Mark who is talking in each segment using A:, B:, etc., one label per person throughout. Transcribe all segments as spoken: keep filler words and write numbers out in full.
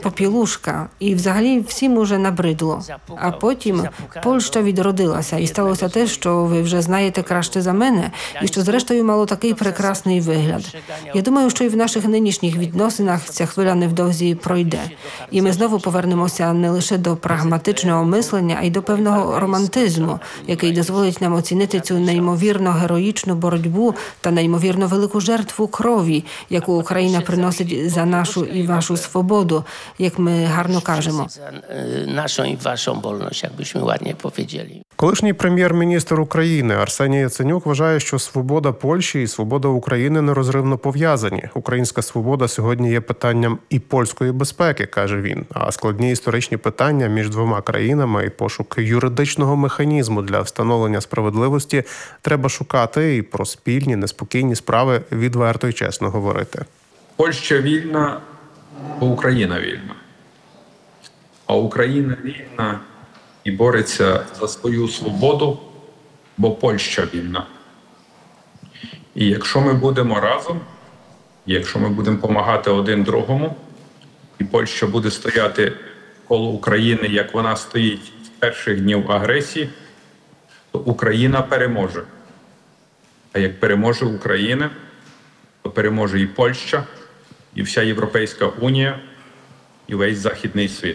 A: попілушка, і взагалі всім уже набридло. А потім Польща відродилася, і сталося те, що ви вже знаєте краще за мене, і що зрештою мало такий прекрасний вигляд. Я думаю, що і в наших нинішніх відносинах ця хвиля невдовзі пройде. І ми знову повернемося не лише до прагматичного мислення, а й до певного романтизму, який дозволить нам оцінити цю неймовірно героїчну боротьбу та неймовірно велику жертву крові, яку Україна приносить за нашу і вашу свободу, як ми гарно кажемо.
B: Нашу і вашу wolność, якbyśmy ładnie powiedzieli.
C: Колишній прем'єр-міністр України Арсеній Яценюк вважає, що свобода Польщі і свобода України нерозривно пов'язані. Українська свобода сьогодні є питанням і польської безпеки, каже він. А складні історичні питання між двома країнами і пошук юридичного механізму для встановлення справедливості треба шукати і про спільні, неспокійні справи відверто і чесно говорити.
D: Польща вільна, бо Україна вільна. А Україна вільна і бореться за свою свободу, бо Польща вільна. І якщо ми будемо разом, якщо ми будемо допомагати один другому, і Польща буде стояти коло України, як вона стоїть з перших днів агресії, то Україна переможе. А як переможе Україна, то переможе і Польща, і вся Європейська Унія, і весь Західний світ.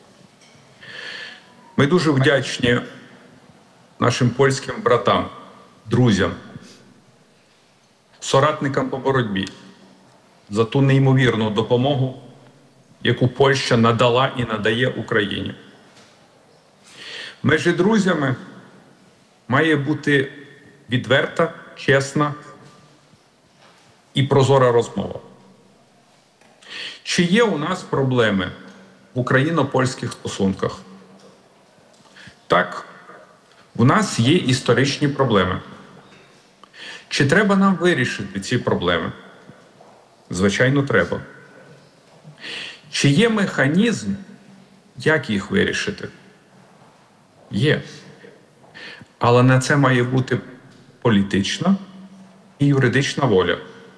D: Ми дуже вдячні нашим польським братам, друзям, соратникам по боротьбі за ту неймовірну допомогу, яку Польща надала і надає Україні. Між друзями має бути відверта, чесна і прозора розмова. Чи є у нас проблеми в україно-польських стосунках? Так, у нас є історичні проблеми. Чи треба нам вирішити ці проблеми? Звичайно, треба. Чи є механізм, як їх вирішити? Є. Але на це має бути політична і юридична воля.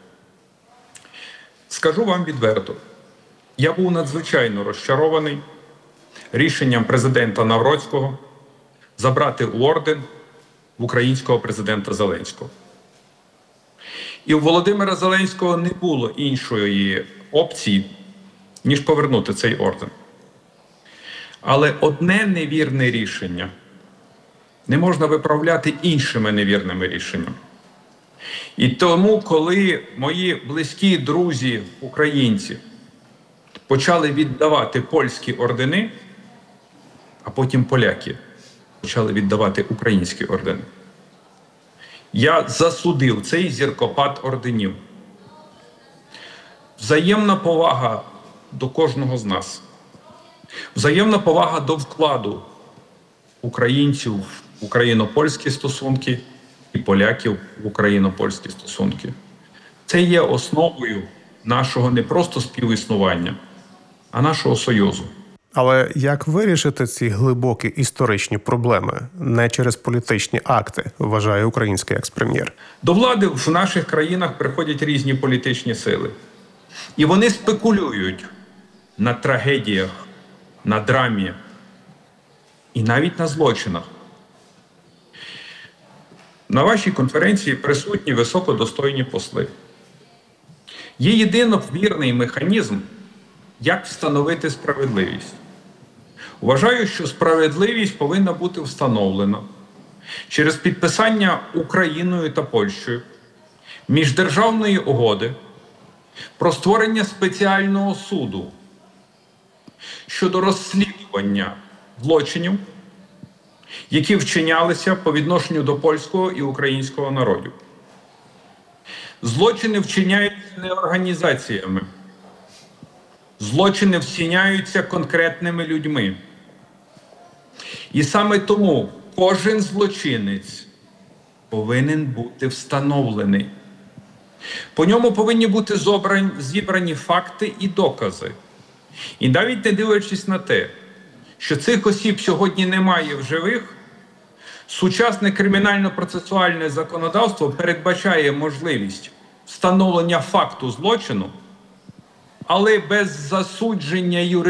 D: Скажу вам відверто, я був надзвичайно розчарований рішенням президента Навроцького забрати орден в українського президента Зеленського. І у Володимира Зеленського не було іншої опції, ніж повернути цей орден. Але одне невірне рішення не можна виправляти іншими невірними рішеннями. І тому, коли мої близькі друзі, українці, почали віддавати польські ордени, а потім поляки почали віддавати українські ордени, я засудив цей зіркопад орденів. Взаємна повага до кожного з нас. Взаємна повага до вкладу українців в україно-польські стосунки і поляків в україно-польські стосунки. Це є основою нашого не просто співіснування, а нашого союзу.
C: Але як вирішити ці глибокі історичні проблеми не через політичні акти, вважає український екс-прем'єр?
D: До влади в наших країнах приходять різні політичні сили. І вони спекулюють на трагедіях, на драмі і навіть на злочинах. На вашій конференції присутні високодостойні посли. Є єдиновірний механізм, як встановити справедливість. Вважаю, що справедливість повинна бути встановлена через підписання Україною та Польщею міждержавної угоди про створення спеціального суду щодо розслідування злочинів, які вчинялися по відношенню до польського і українського народів. Злочини вчиняються не організаціями. Злочини вчиняються конкретними людьми. І саме тому кожен злочинець повинен бути встановлений. По ньому повинні бути зібрані факти і докази. І навіть не дивлячись на те, що цих осіб сьогодні немає в живих, сучасне кримінально-процесуальне законодавство передбачає можливість встановлення факту злочину, але без засудження юридичного